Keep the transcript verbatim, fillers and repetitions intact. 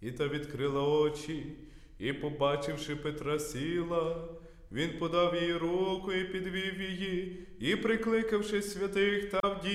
І та відкрила очі, і, побачивши Петра, сіла. Він подав їй руку і підвів її, і, прикликавши святих та вдів,